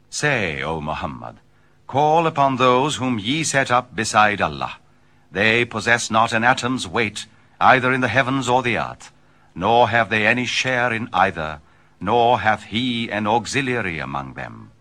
Say, O Muhammad, call upon those whom ye set up beside Allah. They possess not an atom's weight, either in the heavens or the earth, nor have they any share in either, nor hath he an auxiliary among them.